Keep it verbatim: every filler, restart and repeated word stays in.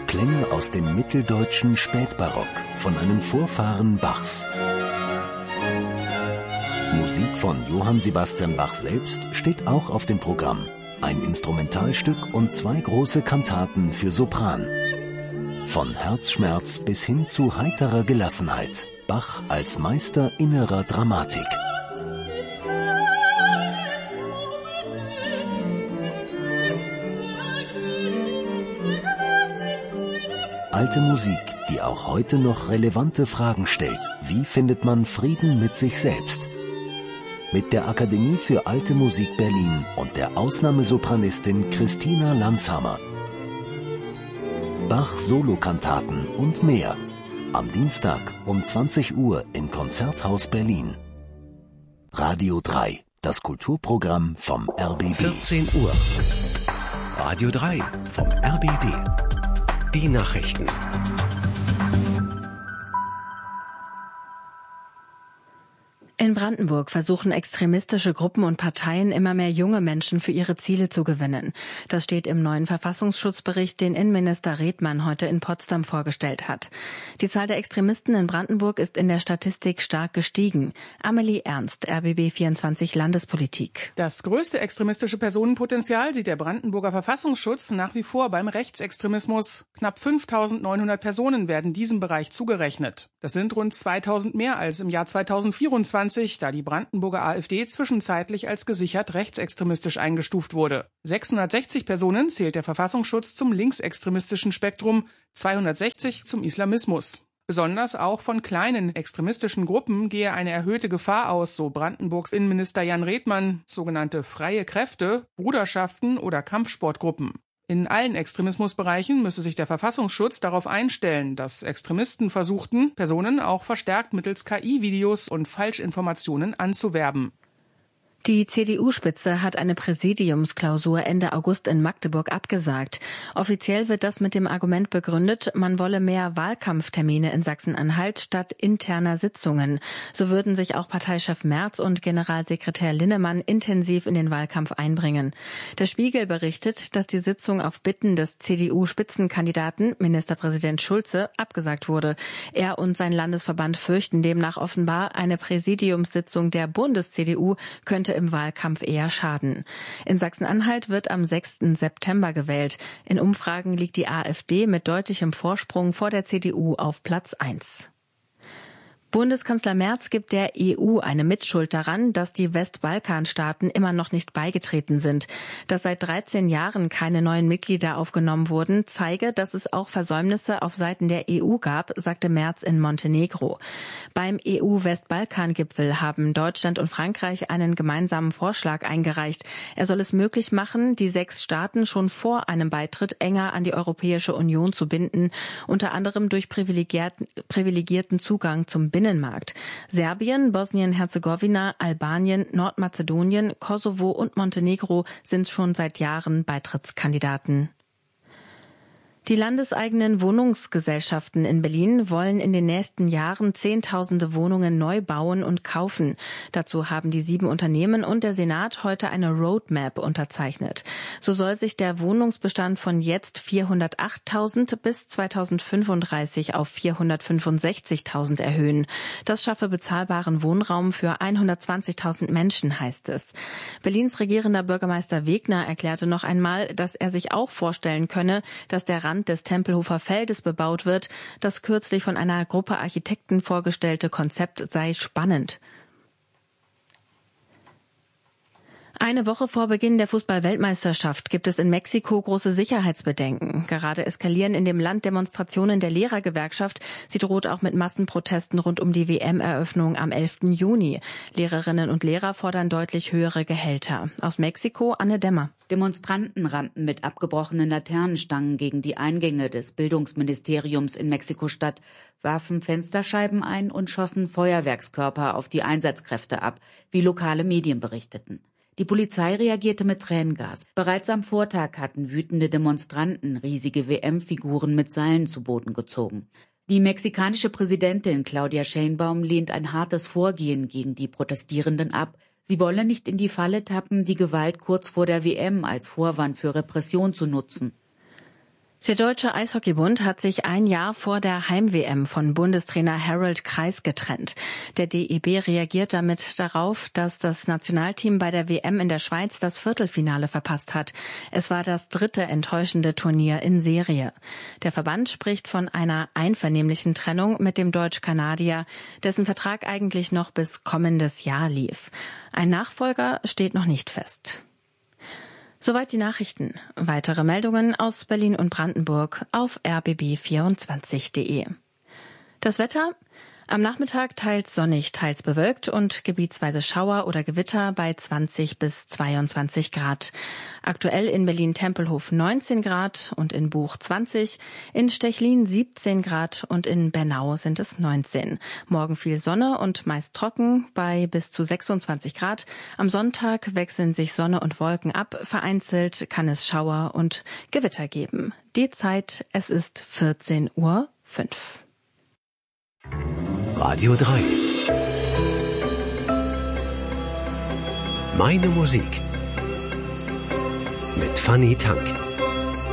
Klänge aus dem mitteldeutschen Spätbarock von einem Vorfahren Bachs. Musik von Johann Sebastian Bach selbst steht auch auf dem Programm. Ein Instrumentalstück und zwei große Kantaten für Sopran. Von Herzschmerz bis hin zu heiterer Gelassenheit. Bach als Meister innerer Dramatik. Alte Musik, die auch heute noch relevante Fragen stellt. Wie findet man Frieden mit sich selbst? Mit der Akademie für Alte Musik Berlin und der Ausnahmesopranistin Christina Landshammer. Bach Solokantaten und mehr. Am Dienstag um zwanzig Uhr im Konzerthaus Berlin. Radio drei, das Kulturprogramm vom R B B. vierzehn Uhr. Radio drei vom R B B. Die Nachrichten. In Brandenburg versuchen extremistische Gruppen und Parteien immer mehr junge Menschen für ihre Ziele zu gewinnen. Das steht im neuen Verfassungsschutzbericht, den Innenminister Redmann heute in Potsdam vorgestellt hat. Die Zahl der Extremisten in Brandenburg ist in der Statistik stark gestiegen. Amelie Ernst, R B B vierundzwanzig Landespolitik. Das größte extremistische Personenpotenzial sieht der Brandenburger Verfassungsschutz nach wie vor beim Rechtsextremismus. Knapp fünftausendneunhundert Personen werden diesem Bereich zugerechnet. Das sind rund zweitausend mehr als im Jahr zweitausendvierundzwanzig, da die Brandenburger AfD zwischenzeitlich als gesichert rechtsextremistisch eingestuft wurde. sechshundertsechzig Personen zählt der Verfassungsschutz zum linksextremistischen Spektrum, zweihundertsechzig zum Islamismus. Besonders auch von kleinen extremistischen Gruppen gehe eine erhöhte Gefahr aus, so Brandenburgs Innenminister Jan Redmann, sogenannte freie Kräfte, Bruderschaften oder Kampfsportgruppen. In allen Extremismusbereichen müsse sich der Verfassungsschutz darauf einstellen, dass Extremisten versuchten, Personen auch verstärkt mittels K I-Videos und Falschinformationen anzuwerben. Die C D U-Spitze hat eine Präsidiumsklausur Ende August in Magdeburg abgesagt. Offiziell wird das mit dem Argument begründet, man wolle mehr Wahlkampftermine in Sachsen-Anhalt statt interner Sitzungen. So würden sich auch Parteichef Merz und Generalsekretär Linnemann intensiv in den Wahlkampf einbringen. Der Spiegel berichtet, dass die Sitzung auf Bitten des C D U-Spitzenkandidaten, Ministerpräsident Schulze, abgesagt wurde. Er und sein Landesverband fürchten demnach offenbar, eine Präsidiumssitzung der Bundes-C D U könnte im Wahlkampf eher schaden. In Sachsen-Anhalt wird am sechsten September gewählt. In Umfragen liegt die AfD mit deutlichem Vorsprung vor der C D U auf Platz eins. Bundeskanzler Merz gibt der E U eine Mitschuld daran, dass die Westbalkanstaaten immer noch nicht beigetreten sind. Dass seit dreizehn Jahren keine neuen Mitglieder aufgenommen wurden, zeige, dass es auch Versäumnisse auf Seiten der E U gab, sagte Merz in Montenegro. Beim E U-Westbalkan-Gipfel haben Deutschland und Frankreich einen gemeinsamen Vorschlag eingereicht. Er soll es möglich machen, die sechs Staaten schon vor einem Beitritt enger an die Europäische Union zu binden, unter anderem durch privilegierten, privilegierten Zugang zum Binnenmarkt. Serbien, Bosnien-Herzegowina, Albanien, Nordmazedonien, Kosovo und Montenegro sind schon seit Jahren Beitrittskandidaten. Die landeseigenen Wohnungsgesellschaften in Berlin wollen in den nächsten Jahren Zehntausende Wohnungen neu bauen und kaufen. Dazu haben die sieben Unternehmen und der Senat heute eine Roadmap unterzeichnet. So soll sich der Wohnungsbestand von jetzt vierhundertachttausend bis zweitausendfünfunddreißig auf vierhundertfünfundsechzigtausend erhöhen. Das schaffe bezahlbaren Wohnraum für hundertzwanzigtausend Menschen, heißt es. Berlins regierender Bürgermeister Wegner erklärte noch einmal, dass er sich auch vorstellen könne, dass der Rand des Tempelhofer Feldes bebaut wird. Das kürzlich von einer Gruppe Architekten vorgestellte Konzept sei spannend. Eine Woche vor Beginn der Fußball-Weltmeisterschaft gibt es in Mexiko große Sicherheitsbedenken. Gerade eskalieren in dem Land Demonstrationen der Lehrergewerkschaft. Sie droht auch mit Massenprotesten rund um die W M-Eröffnung am elften Juni. Lehrerinnen und Lehrer fordern deutlich höhere Gehälter. Aus Mexiko, Anne Dämmer. Demonstranten rannten mit abgebrochenen Laternenstangen gegen die Eingänge des Bildungsministeriums in Mexiko-Stadt, warfen Fensterscheiben ein und schossen Feuerwerkskörper auf die Einsatzkräfte ab, wie lokale Medien berichteten. Die Polizei reagierte mit Tränengas. Bereits am Vortag hatten wütende Demonstranten riesige W M-Figuren mit Seilen zu Boden gezogen. Die mexikanische Präsidentin Claudia Sheinbaum lehnt ein hartes Vorgehen gegen die Protestierenden ab. Sie wolle nicht in die Falle tappen, die Gewalt kurz vor der W M als Vorwand für Repression zu nutzen. Der Deutsche Eishockeybund hat sich ein Jahr vor der Heim-W M von Bundestrainer Harold Kreis getrennt. Der D E B reagiert damit darauf, dass das Nationalteam bei der W M in der Schweiz das Viertelfinale verpasst hat. Es war das dritte enttäuschende Turnier in Serie. Der Verband spricht von einer einvernehmlichen Trennung mit dem Deutsch-Kanadier, dessen Vertrag eigentlich noch bis kommendes Jahr lief. Ein Nachfolger steht noch nicht fest. Soweit die Nachrichten. Weitere Meldungen aus Berlin und Brandenburg auf r b b vierundzwanzig punkt de. Das Wetter? Am Nachmittag teils sonnig, teils bewölkt und gebietsweise Schauer oder Gewitter bei zwanzig bis zweiundzwanzig Grad. Aktuell in Berlin-Tempelhof neunzehn Grad und in Buch zwanzig, in Stechlin siebzehn Grad und in Bernau sind es neunzehn. Morgen viel Sonne und meist trocken bei bis zu sechsundzwanzig Grad. Am Sonntag wechseln sich Sonne und Wolken ab. Vereinzelt kann es Schauer und Gewitter geben. Die Zeit, es ist vierzehn Uhr fünf. Radio drei. Meine Musik. Mit Fanny Tank.